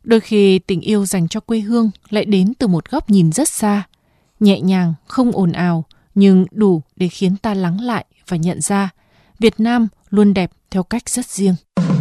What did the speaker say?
Đôi khi tình yêu dành cho quê hương lại đến từ một góc nhìn rất xa, nhẹ nhàng, không ồn ào, nhưng đủ để khiến ta lắng lại và nhận ra Việt Nam luôn đẹp theo cách rất riêng.